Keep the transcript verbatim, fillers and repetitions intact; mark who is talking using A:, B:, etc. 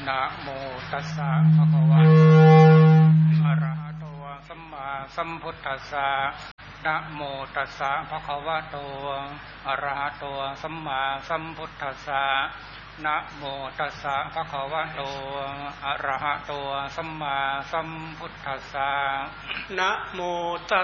A: นะโมตัสสะภะคะวะโตอะระหะโตสัมมาสัมพุทธัสสะนะโมตัสสะภะคะวะโตอะระหะโตสัมมาสัมพุทธัสสะนะโมตัสสะภะคะวะโตอะระหะโตสัมมาสัมพุทธัสสะนะโมตั